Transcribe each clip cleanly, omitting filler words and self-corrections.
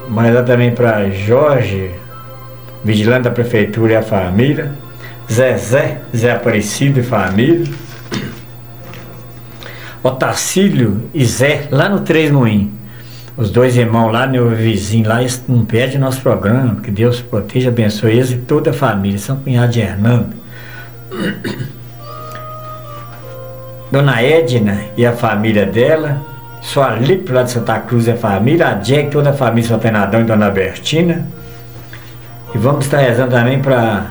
Mandar também para Jorge, vigilante da prefeitura e a família. Zé Aparecido e família. Otacílio e Zé, lá no Três Moinhos. Os dois irmãos lá, meu vizinho lá, eles não perdem nosso programa. Que Deus proteja, abençoe eles e toda a família. São cunhados de Hernando. Dona Edna e a família dela. Sua Lipe lá de Santa Cruz e a família. A Jack, toda a família, São Penadão e Dona Bertina. E vamos estar rezando também para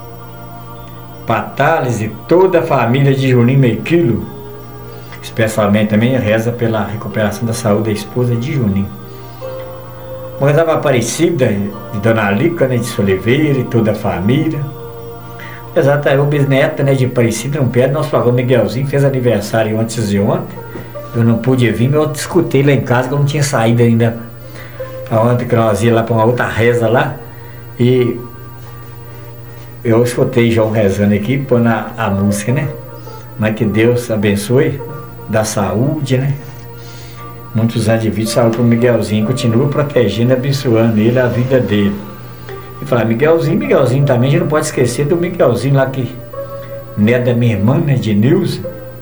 Thales e toda a família de Juninho Mequilo. Especialmente também reza pela recuperação da saúde da esposa de Juninho. Vamos rezar para Aparecida, de Dona Lica, né, de Oliveira e toda a família. Exato, o bisneto, né, de Aparecida, não perde nosso programa. Miguelzinho fez aniversário antes de ontem. Eu não pude vir, mas eu escutei lá em casa que eu não tinha saído ainda. Ontem que nós ia lá para uma outra reza lá. E eu escutei João rezando aqui, pondo a música, né? Mas que Deus abençoe, dá saúde, né? Muitos anos de vida, saúde para o Miguelzinho. Continua protegendo, abençoando ele, a vida dele. E falar, Miguelzinho também, a gente não pode esquecer do Miguelzinho lá, que neto da minha irmã, né? De Nilza.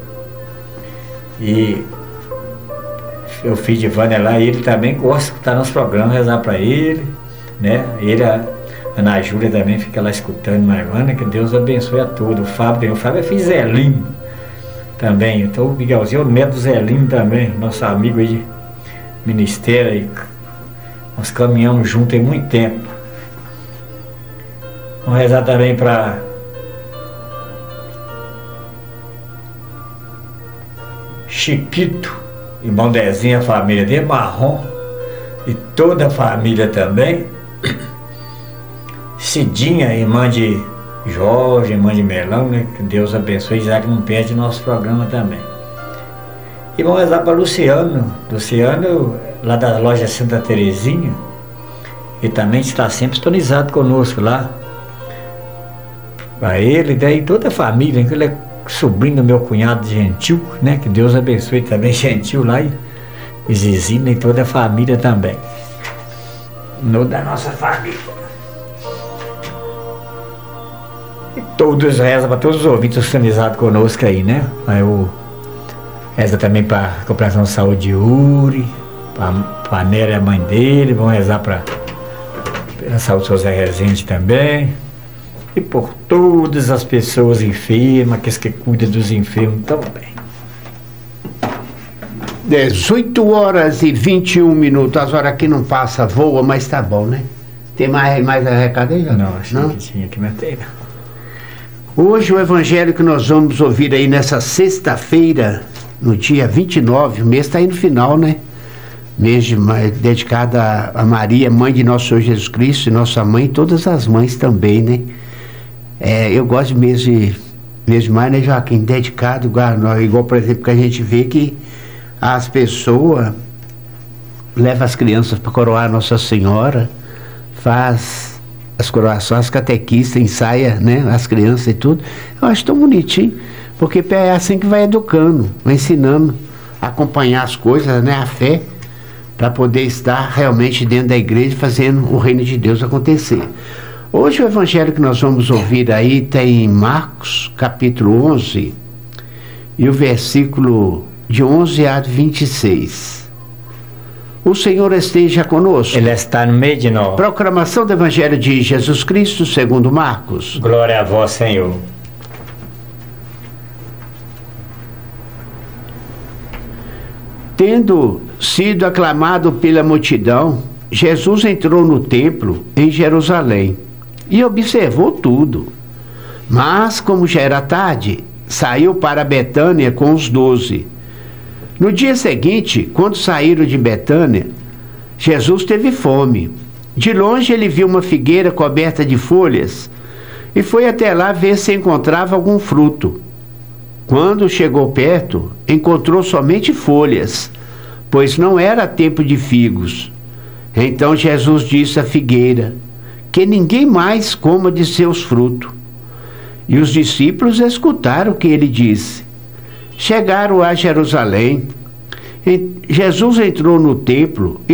E o filho de Vânia lá, ele também gosta de escutar nosso programa, rezar para ele, né? Ele, a Ana Júlia também fica lá escutando, Marvana, que Deus abençoe a todos. O Fábio é filho de Zelinho também. Então o Miguelzinho é o neto do Zelinho também, nosso amigo aí de ministério aí. Nós caminhamos juntos há muito tempo. Vamos rezar também para Chiquito, irmão Dezinho, a família dele, Marrom e toda a família também. Cidinha, irmã de Jorge, irmã de Melão, né? Que Deus abençoe, já que não perde nosso programa também. E vamos rezar para Luciano, lá da loja Santa Terezinha, e também está sempre sintonizado conosco lá. Para ele, daí toda a família, que ele é sobrinho do meu cunhado Gentil, né? Que Deus abençoe também Gentil lá e Zizina e toda a família também. No da nossa família. E todos rezam para todos os ouvintes sintonizados conosco aí, né? Aí eu reza também para a recuperação de saúde de Uri, para a Nélia e a mãe dele, vão rezar para a saúde do seu Zé Rezende também. E por todas as pessoas enfermas, aqueles que cuidam dos enfermos também. 18h21. As horas aqui não passa, voa, mas tá bom, né? Tem mais a recado aí? Não, achei que tinha que meter. Hoje o evangelho que nós vamos ouvir aí nessa sexta-feira, no dia 29, o mês está aí no final, né? Mês dedicado a Maria, mãe de nosso Senhor Jesus Cristo, e nossa mãe, e todas as mães também, né? Eu gosto de mês de maio, né, Joaquim? Dedicado, igual, por exemplo, que a gente vê que as pessoas levam as crianças para coroar Nossa Senhora, faz as coroações, as catequistas, ensaia, né, as crianças e tudo. Eu acho tão bonitinho, porque é assim que vai educando, vai ensinando a acompanhar as coisas, né, a fé, para poder estar realmente dentro da igreja fazendo o reino de Deus acontecer. Hoje o evangelho que nós vamos ouvir aí está em Marcos, capítulo 11, e o versículo de 11 a 26. O Senhor esteja conosco. Ele está no meio de nós. Proclamação do evangelho de Jesus Cristo segundo Marcos. Glória a vós, Senhor. Tendo sido aclamado pela multidão, Jesus entrou no templo em Jerusalém e observou tudo. Mas, como já era tarde, saiu para Betânia com os 12. No dia seguinte, quando saíram de Betânia, Jesus teve fome. De longe ele viu uma figueira coberta de folhas e foi até lá ver se encontrava algum fruto. Quando chegou perto, encontrou somente folhas, pois não era tempo de figos. Então Jesus disse à figueira: que ninguém mais coma de seus frutos. E os discípulos escutaram o que ele disse. Chegaram a Jerusalém. Jesus entrou no templo